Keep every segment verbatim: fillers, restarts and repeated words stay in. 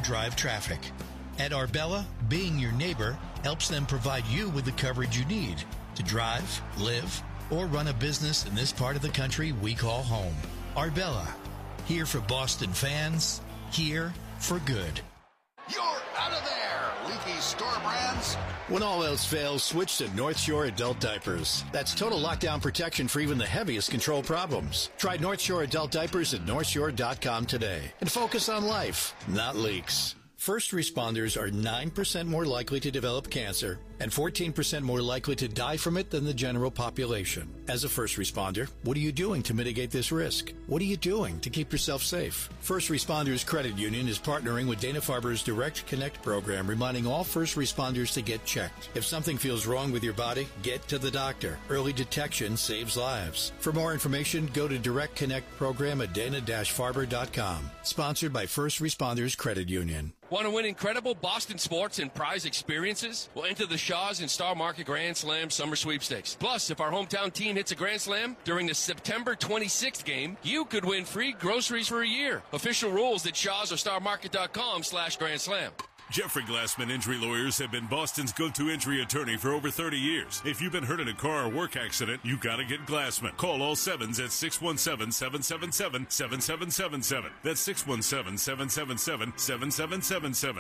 drive traffic. At Arbella, being your neighbor helps them provide you with the coverage you need to drive, live, or run a business in this part of the country we call home. Arbella, here for Boston fans, here for good. You're out of there, leaky store brands. When all else fails, switch to North Shore Adult Diapers. That's total lockdown protection for even the heaviest control problems. Try North Shore Adult Diapers at north shore dot com today and focus on life, not leaks. First responders are nine percent more likely to develop cancer and fourteen percent more likely to die from it than the general population. As a first responder, what are you doing to mitigate this risk? What are you doing to keep yourself safe? First Responders Credit Union is partnering with Dana-Farber's Direct Connect program, reminding all first responders to get checked. If something feels wrong with your body, get to the doctor. Early detection saves lives. For more information, go to Direct Connect program at dana dash farber dot com. Sponsored by First Responders Credit Union. Want to win incredible Boston sports and prize experiences? Well, enter the Shaw's and Star Market Grand Slam Summer Sweepstakes. Plus, if our hometown team hits a Grand Slam during the September twenty-sixth game, you could win free groceries for a year. Official rules at shaws or star market dot com slash Grand Slam. Jeffrey Glassman Injury Lawyers have been Boston's go-to injury attorney for over thirty years. If you've been hurt in a car or work accident, you gotta get Glassman. Call all sevens at six one seven, seven seven seven, seven seven seven seven. That's six one seven, seven seven seven, seven seven seven seven.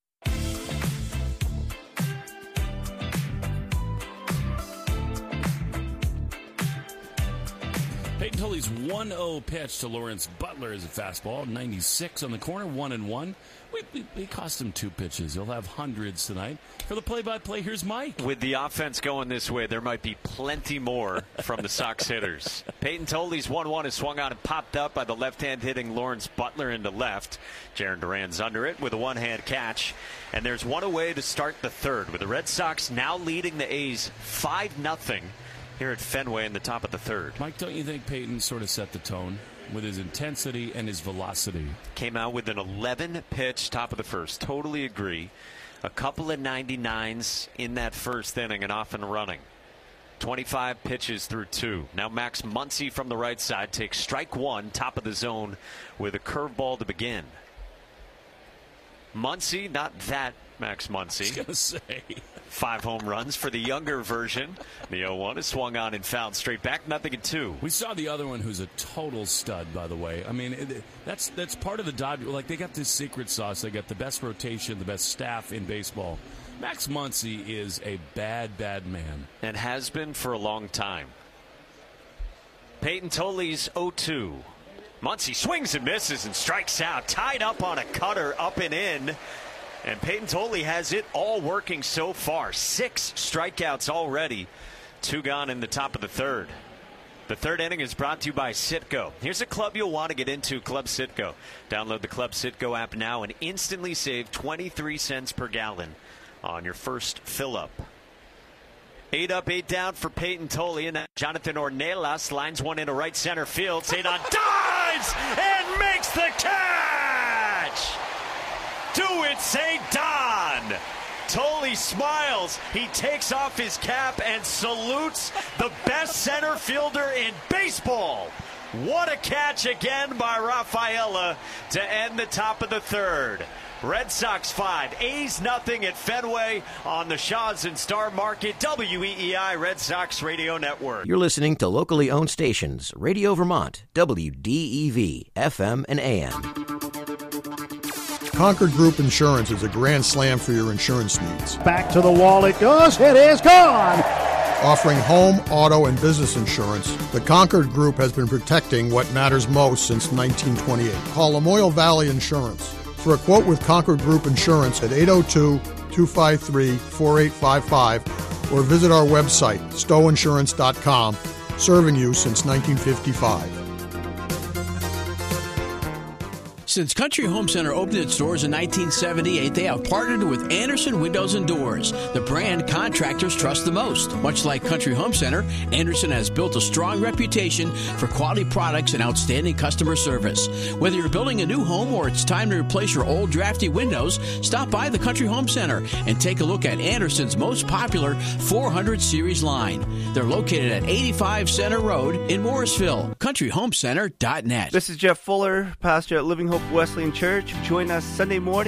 Peyton Tully's one oh pitch to Lawrence Butler is a fastball. ninety-six on the corner, one and one. We, we, we cost him two pitches. He'll have hundreds tonight. For the play-by-play, here's Mike. With the offense going this way, there might be plenty more from the Sox hitters. Peyton Tully's one one is swung on and popped up by the left-hand hitting Lawrence Butler into left. Jarren Duran's under it with a one-hand catch. And there's one away to start the third, with the Red Sox now leading the A's five nothing here at Fenway in the top of the third. Mike, don't you think Peyton sort of set the tone with his intensity and his velocity? Came out with an eleven pitch top of the first. Totally agree. A couple of ninety-nines in that first inning and off and running. twenty-five pitches through two. Now Max Muncy from the right side takes strike one, top of the zone, with a curveball to begin. Muncy, not that Max Muncy. I was going to say. Five home runs for the younger version. The oh one is swung on and fouled straight back, nothing in two. We saw the other one, who's a total stud, by the way. I mean, it, that's that's part of the Dodgers. Like, they got this secret sauce. They got the best rotation, the best staff in baseball. Max Muncy is a bad, bad man. And has been for a long time. Peyton Tully's oh two. Muncy swings and misses and strikes out. Tied up on a cutter, up and in. And Peyton Tully has it all working so far. Six strikeouts already. Two gone in the top of the third. The third inning is brought to you by Citgo. Here's a club you'll want to get into, Club Citgo. Download the Club Citgo app now and instantly save twenty-three cents per gallon on your first fill-up. Eight up, eight down for Peyton Tully. And Jonathan Ornelas lines one into right center field. Cedon dives and makes the catch! Do it, say Don. Tully smiles. He takes off his cap and salutes the best center fielder in baseball. What a catch again by Rafaela to end the top of the third. Red Sox five, A's nothing at Fenway on the Shaw's and Star Market W E E I Red Sox Radio Network. You're listening to locally owned stations, Radio Vermont, W D E V, F M and A M. Concord Group Insurance is a grand slam for your insurance needs. Back to the wall it goes. It is gone. Offering home, auto, and business insurance, the Concord Group has been protecting what matters most since nineteen twenty-eight. Call Lamoille Valley Insurance for a quote with Concord Group Insurance at eight oh two, two five three, four eight five five or visit our website, stowe insurance dot com, serving you since nineteen fifty-five. Since Country Home Center opened its doors in nineteen seventy-eight, they have partnered with Anderson Windows and Doors, the brand contractors trust the most. Much like Country Home Center, Anderson has built a strong reputation for quality products and outstanding customer service. Whether you're building a new home or it's time to replace your old drafty windows, stop by the Country Home Center and take a look at Anderson's most popular four hundred series line. They're located at eighty-five Center Road in Morrisville. country home center dot net. This is Jeff Fuller, pastor at Living Hope Wesleyan Church. Join us Sunday morning